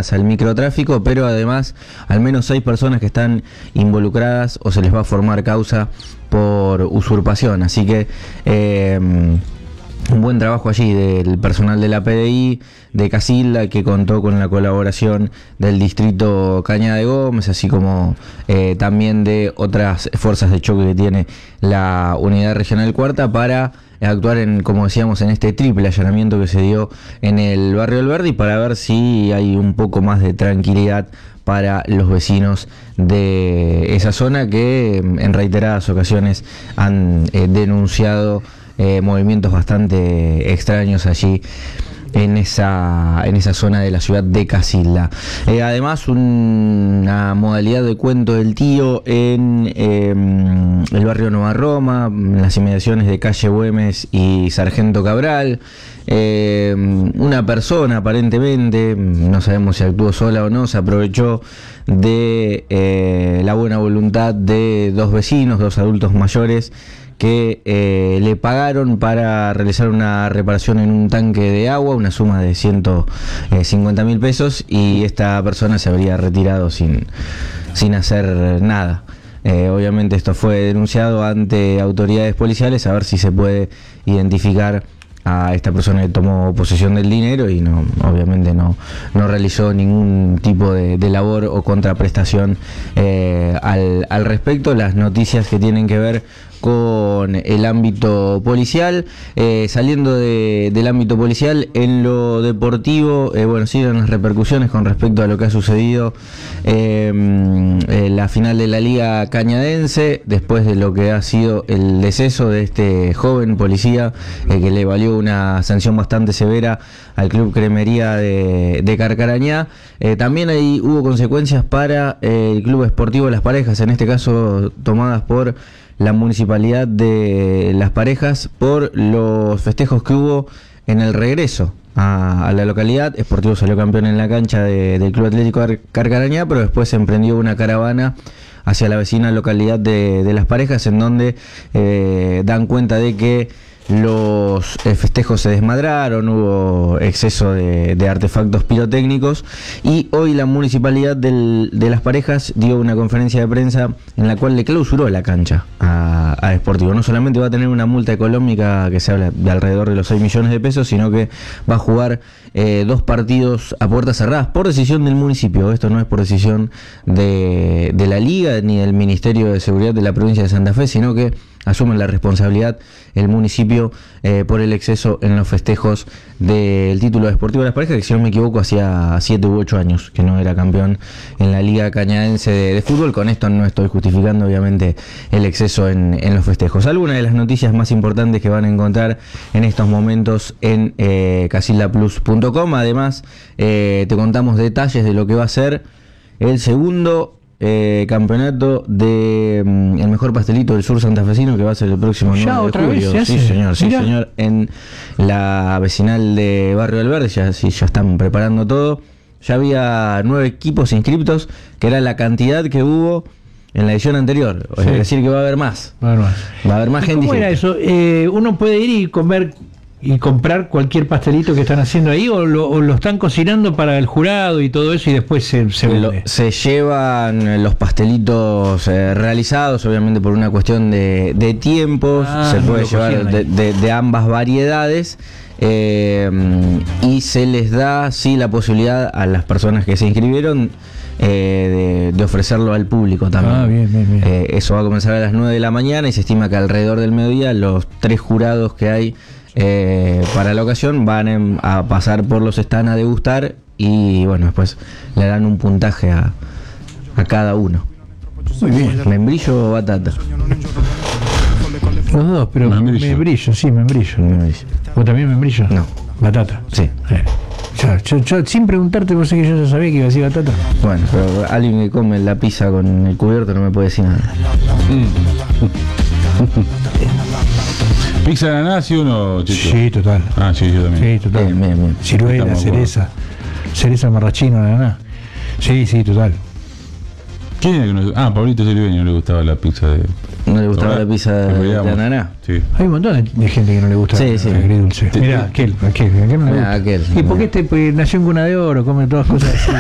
relacionadas al microtráfico, pero además al menos 6 personas que están involucradas o se les va a formar causa por usurpación. Así que un buen trabajo allí del personal de la PDI de Casilda, que contó con la colaboración del distrito Cañada de Gómez, así como también de otras fuerzas de choque que tiene la unidad regional cuarta para actuar en, como decíamos, en este triple allanamiento que se dio en el barrio del Verde, y para ver si hay un poco más de tranquilidad para los vecinos de esa zona que en reiteradas ocasiones han denunciado movimientos bastante extraños allí en esa zona de la ciudad de Casilda. Además, una modalidad de cuento del tío en el barrio Nueva Roma, en las inmediaciones de calle Güemes y Sargento Cabral. Una persona, aparentemente, no sabemos si actuó sola o no, se aprovechó de la buena voluntad de 2 vecinos, 2 adultos mayores, que le pagaron para realizar una reparación en un tanque de agua, una suma de 150.000 pesos, y esta persona se habría retirado sin hacer nada. Obviamente esto fue denunciado ante autoridades policiales, a ver si se puede identificar a esta persona que tomó posesión del dinero y obviamente no realizó ningún tipo de labor o contraprestación al respecto. Las noticias que tienen que ver con el ámbito policial, saliendo del ámbito policial, en lo deportivo, siguen las repercusiones con respecto a lo que ha sucedido en la final de la Liga Cañadense, después de lo que ha sido el deceso de este joven policía, que le valió una sanción bastante severa al Club Cremería de Carcarañá. También hubo consecuencias para el Club Esportivo Las Parejas, en este caso tomadas por la municipalidad de Las Parejas por los festejos que hubo en el regreso a la localidad. Esportivo salió campeón en la cancha del Club Atlético Carcarañá, pero después se emprendió una caravana hacia la vecina localidad de Las Parejas, en donde dan cuenta de que los festejos se desmadraron, hubo exceso de artefactos pirotécnicos, y hoy la municipalidad de Las Parejas dio una conferencia de prensa en la cual le clausuró la cancha a Esportivo. No solamente va a tener una multa económica que se habla de alrededor de los 6 millones de pesos, sino que va a jugar 2 partidos a puertas cerradas por decisión del municipio. Esto no es por decisión de la Liga ni del Ministerio de Seguridad de la provincia de Santa Fe, sino que asumen la responsabilidad el municipio por el exceso en los festejos del título deportivo de Las Parejas, que si no me equivoco hacía 7 u 8 años que no era campeón en la Liga Cañadense de fútbol. Con esto no estoy justificando obviamente el exceso en los festejos. Algunas de las noticias más importantes que van a encontrar en estos momentos en casildaplus.com. Además te contamos detalles de lo que va a ser el segundo campeonato de el mejor pastelito del sur santafesino, que va a ser el próximo 9 de julio. Sí, señor, en la vecinal de Barrio del Verde. Ya están preparando todo. Ya había 9 equipos inscriptos, que era la cantidad que hubo en la edición anterior. Es decir, que va a haber más. Va a haber más gente. ¿Cómo era eso? ¿Uno puede ir y comer y comprar cualquier pastelito que están haciendo ahí, o lo están cocinando para el jurado y todo eso y después se vende? Se llevan los pastelitos realizados, obviamente por una cuestión de tiempos. Se puede llevar de ambas variedades, y se les da la posibilidad a las personas que se inscribieron de ofrecerlo al público también. Bien. Eso va a comenzar a las 9 de la mañana y se estima que alrededor del mediodía los 3 jurados que hay para la ocasión van a pasar por los stands a degustar, y después le dan un puntaje a cada uno. Muy bien. ¿Membrillo o batata? Los dos, pero membrillo. ¿Vos también membrillo? No. Batata. Sí. Yo sin preguntarte, vos sé que yo ya sabía que iba a decir batata. Bueno, pero alguien que come la pizza con el cubierto no me puede decir nada. ¿Pizza de ananá, sí o no, Chicho? Sí, total. Sí, yo también. Sí, total. Bien. Ciruela, cereza marrachino, ananá. Sí, total. ¿Quién era que no? Pablito Silveño no le gustaba la pizza de... ¿No le gustaba la pizza de ananá? Sí. Hay un montón de gente que no le gusta el agridulce. Mirá, aquel no le gusta. Aquel. ¿Y por qué nació en cuna de oro, come todas cosas así?